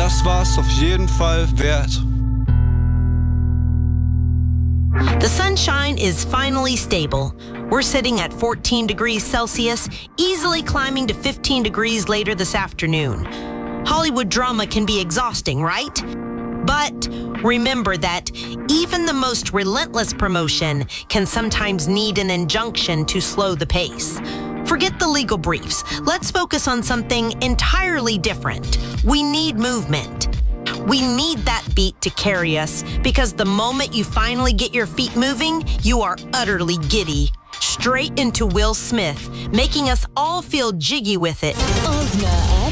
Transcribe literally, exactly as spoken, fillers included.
das war's auf jeden Fall wert. The sunshine is finally stable. We're sitting at fourteen degrees Celsius, easily climbing to fifteen degrees later this afternoon. Hollywood drama can be exhausting, right? But remember that even the most relentless promotion can sometimes need an injunction to slow the pace. Forget the legal briefs. Let's focus on something entirely different. We need movement. We need that beat to carry us, because the moment you finally get your feet moving, you are utterly giddy. Straight into Will Smith, making us all feel jiggy with it. Ozna